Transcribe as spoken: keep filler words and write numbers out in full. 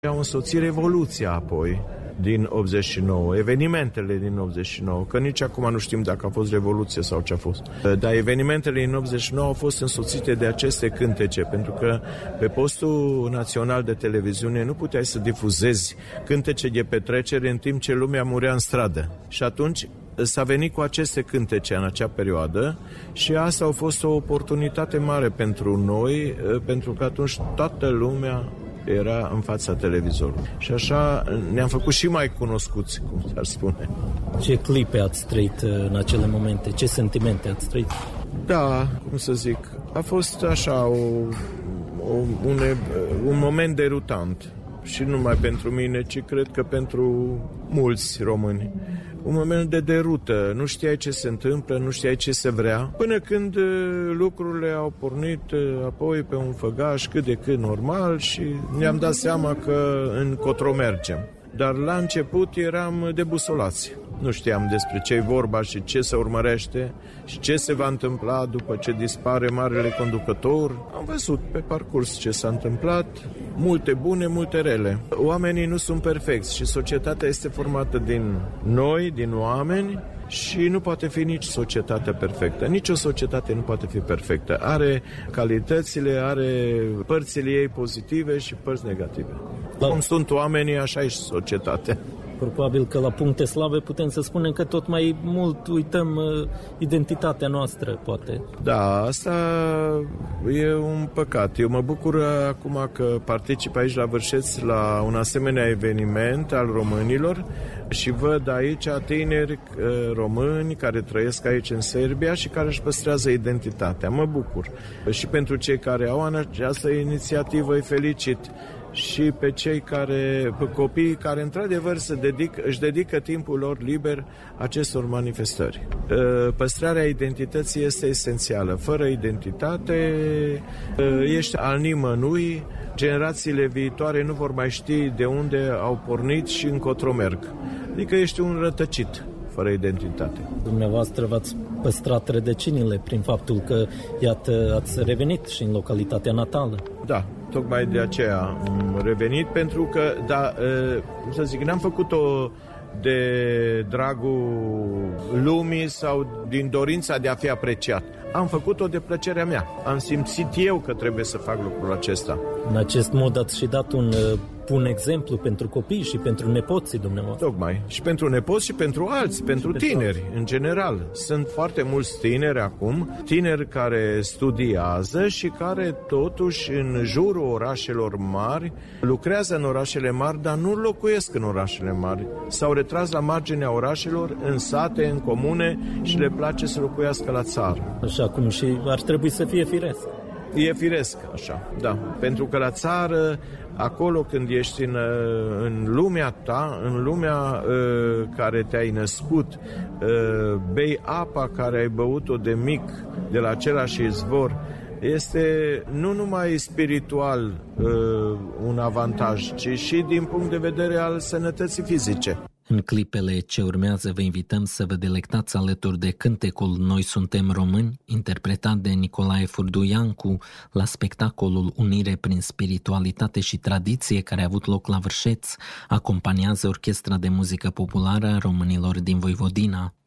Au însoțit Revoluția apoi din optzeci și nouă, evenimentele din optzeci și nouă, că nici acum nu știm dacă a fost Revoluție sau ce a fost. Dar evenimentele din optzeci și nouă au fost însoțite de aceste cântece, pentru că pe postul național de televiziune nu puteai să difuzezi cântece de petrecere în timp ce lumea murea în stradă. Și atunci s-a venit cu aceste cântece în acea perioadă și asta a fost o oportunitate mare pentru noi, pentru că atunci toată lumea era în fața televizorului. Și așa ne-am făcut și mai cunoscuți, cum s-ar spune. Ce clipe ați trăit în acele momente? Ce sentimente ați trăit? Da, cum să zic, a fost așa o, o, un, un moment derutant. Și nu numai pentru mine, ci cred că pentru mulți români. Un moment de derută, nu știai ce se întâmplă, nu știai ce se vrea, până când lucrurile au pornit apoi pe un făgaș cât de cât normal și ne-am dat seama că încotro mergem. Dar la început eram debusolați. Nu știam despre ce-i vorba și ce se urmărește și ce se va întâmpla după ce dispare marele conducător. Am văzut pe parcurs ce s-a întâmplat, multe bune, multe rele. Oamenii nu sunt perfecți și societatea este formată din noi, din oameni, și nu poate fi nici societatea perfectă. Nici o societate nu poate fi perfectă. Are calitățile, are părțile ei pozitive și părți negative. La... Cum sunt oamenii, așa e și societatea. Probabil că la puncte slabe putem să spunem că tot mai mult uităm uh, identitatea noastră, poate. Da, asta e un păcat. Eu mă bucur acum că particip aici la Vârșeț la un asemenea eveniment al românilor și văd aici tineri uh, români care trăiesc aici în Serbia și care își păstrează identitatea. Mă bucur. Și pentru cei care au această inițiativă îi felicit. Și pe cei care, pe copiii care într-adevăr se dedic, își dedică timpul lor liber acestor manifestări. Păstrarea identității este esențială. Fără identitate ești al nimănui, generațiile viitoare nu vor mai ști de unde au pornit și încotro merg. Adică ești un rătăcit fără identitate. Dumneavoastră v-ați păstrat rădăcinile prin faptul că, iată, ați revenit și în localitatea natală. Da, tocmai de aceea am revenit, pentru că, da, cum să zic, n-am făcut-o de dragul lumii sau din dorința de a fi apreciat. Am făcut-o de plăcerea mea. Am simțit eu că trebuie să fac lucrul acesta. În acest mod ați și dat un uh, bun exemplu pentru copii și pentru nepoții dumneavoastră. Tocmai. Și pentru nepoți și pentru alți, pentru tineri, în general. Sunt foarte mulți tineri acum, tineri care studiază și care totuși în jurul orașelor mari lucrează în orașele mari, dar nu locuiesc în orașele mari. S-au retras la marginea orașelor, în sate, în comune și le place să locuiască la țară. Așa cum și ar trebui să fie firesc. E firesc, așa, da. Pentru că la țară, acolo când ești în, în lumea ta, în lumea uh, care te-ai născut, uh, bei apa care ai băut-o de mic, de la același izvor, este nu numai spiritual uh, un avantaj, ci și din punct de vedere al sănătății fizice. În clipele ce urmează vă invităm să vă delectați alături de cântecul Noi suntem români, interpretat de Nicolae Furduiancu la spectacolul Unire prin spiritualitate și tradiție care a avut loc la Vârșeț, acompaniază Orchestra de Muzică Populară a Românilor din Voivodina.